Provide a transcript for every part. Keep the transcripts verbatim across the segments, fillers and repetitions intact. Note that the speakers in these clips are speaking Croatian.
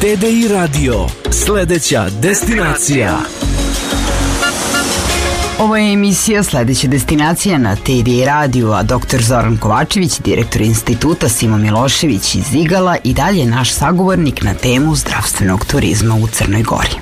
T D I Radio, sledeća destinacija. Ovo je emisija Sledeća destinacija na T D I radiju, a doktor Zoran Kovačević, direktor instituta Simo Milošević iz Igala, i dalje naš sagovornik na temu zdravstvenog turizma u Crnoj Gori.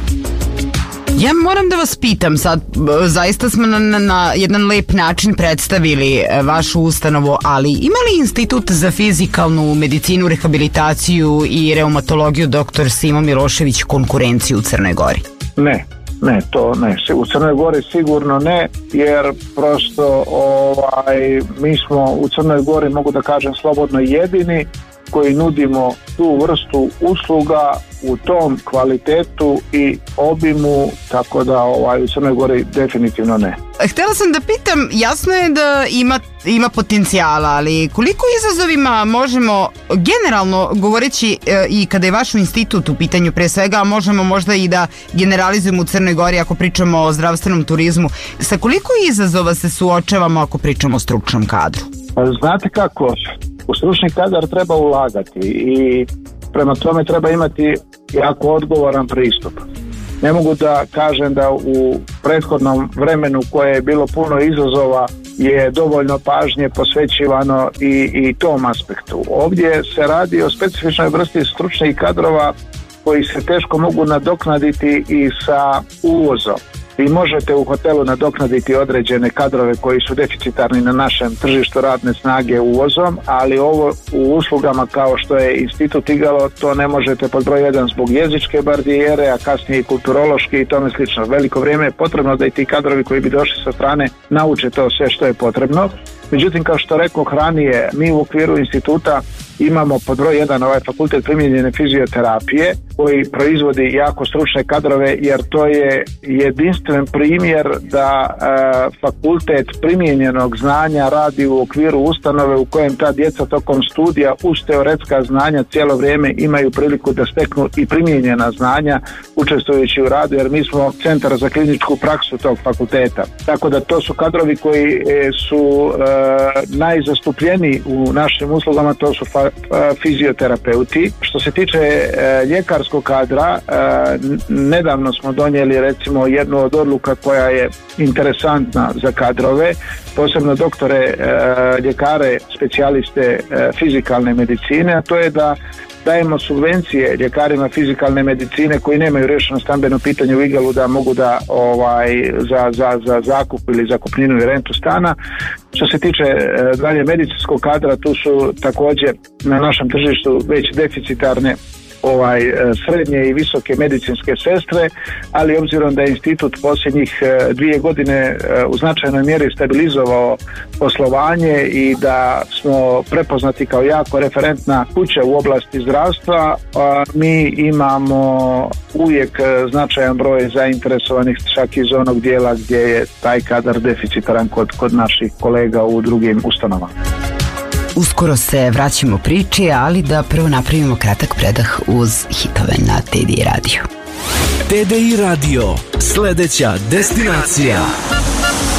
Ja moram da vas pitam sad, zaista smo na, na, na jedan lep način predstavili vašu ustanovu, ali ima li Institut za fizikalnu medicinu, rehabilitaciju i reumatologiju doktor Simo Milošević konkurenciju u Crnoj Gori? Ne. Ne, to ne. U Crnoj Gori sigurno ne, jer prosto ovaj, mi smo u Crnoj Gori, mogu da kažem slobodno, jedini koji nudimo tu vrstu usluga u tom kvalitetu i obimu, tako da ovaj, u Crnoj Gori definitivno ne. Htjela sam da pitam, jasno je da ima, ima potencijala, ali koliko izazovima možemo, generalno govoreći e, i kada je vaš institut u pitanju pre svega, možemo možda i da generalizujemo u Crnoj Gori ako pričamo o zdravstvenom turizmu, sa koliko izazova se suočavamo ako pričamo o stručnom kadru? Znate kako, u stručni kadar treba ulagati i prema tome treba imati jako odgovoran pristup. Ne mogu da kažem da u prethodnom vremenu koje je bilo puno izazova je dovoljno pažnje posvećivano i, i tom aspektu. Ovdje se radi o specifičnoj vrsti stručnih kadrova koji se teško mogu nadoknaditi i sa uvozom. Vi možete u hotelu nadoknaditi određene kadrove koji su deficitarni na našem tržištu radne snage uvozom, ali ovo u uslugama kao što je Institut Igalo to ne možete pod broj jedan zbog jezičke barijere, a kasnije i kulturološki i tome slično. Veliko vrijeme je potrebno da i ti kadrovi koji bi došli sa strane nauče to sve što je potrebno. Međutim, kao što rekoh ranije, mi u okviru instituta imamo pod broj jedan ovaj fakultet primijenjene fizioterapije koji proizvodi jako stručne kadrove, jer to je jedinstven primjer da e, fakultet primijenjenog znanja radi u okviru ustanove u kojem ta djeca tokom studija uz teoretska znanja cijelo vrijeme imaju priliku da steknu i primijenjena znanja učestvujući u radu, jer mi smo centar za kliničku praksu tog fakulteta. Tako da to su kadrovi koji e, su e, najzastupljeniji u našim uslugama, to su fa, fizioterapeuti. Što se tiče e, ljekarskog kadra, e, nedavno smo donijeli recimo jednu od odluka koja je interesantna za kadrove, posebno doktore, e, ljekare, specijaliste e, fizikalne medicine, a to je da dajemo subvencije ljekarima fizikalne medicine koji nemaju riješeno stambeno pitanje u Igalu da mogu da ovaj, za, za, za zakup ili zakupninu i rentu stana. Što se tiče e, dalje medicinskog kadra, tu su također na našem tržištu već deficitarne ovaj srednje i visoke medicinske sestre, ali obzirom da je institut posljednjih dvije godine u značajnoj mjeri stabilizovao poslovanje i da smo prepoznati kao jako referentna kuća u oblasti zdravstva, mi imamo uvijek značajan broj zainteresovanih čak iz onog dijela gdje je taj kadar deficitaran kod, kod naših kolega u drugim ustanovama. Uskoro se vraćamo priči, ali da prvo napravimo kratak predah uz hitove na T D I radiju. T D I Radio, sledeća destinacija.